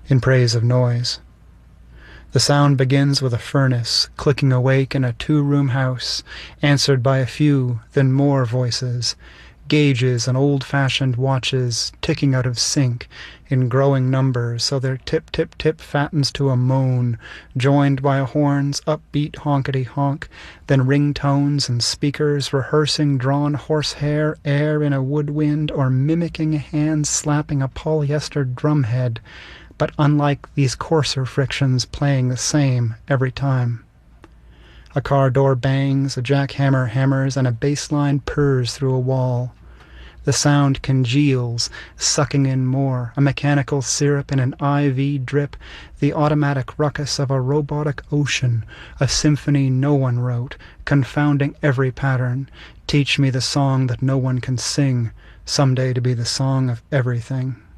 in praise of noise. The sound begins with a furnace clicking awake in a two-room house, answered by a few, then more voices, gauges and old-fashioned watches ticking out of sync in growing numbers, so their tip-tip-tip fattens to a moan, joined by a horn's upbeat honkety-honk, then ringtones and speakers rehearsing drawn horsehair air in a woodwind or mimicking a hand slapping a polyester drumhead, but unlike these coarser frictions playing the same every time. A car door bangs, a jackhammer hammers, and a bass line purrs through a wall. The sound congeals, sucking in more, a mechanical syrup in an IV drip, the automatic ruckus of a robotic ocean, a symphony no one wrote, confounding every pattern. Teach me the song that no one can sing, someday to be the song of everything.